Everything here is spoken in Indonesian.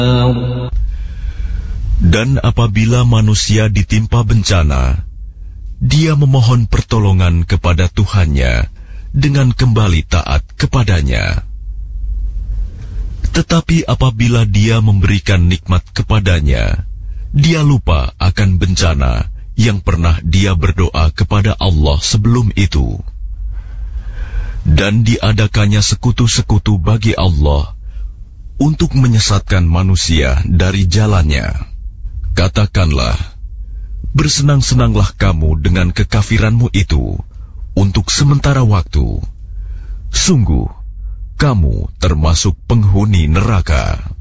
Dan apabila manusia ditimpa bencana, dia memohon pertolongan kepada Tuhannya dengan kembali taat kepadanya. Tetapi apabila dia memberikan nikmat kepadanya, dia lupa akan bencana yang pernah dia berdoa kepada Allah sebelum itu. Dan diadakannya sekutu-sekutu bagi Allah untuk menyesatkan manusia dari jalannya. Katakanlah, bersenang-senanglah kamu dengan kekafiranmu itu untuk sementara waktu. Sungguh, kamu termasuk penghuni neraka.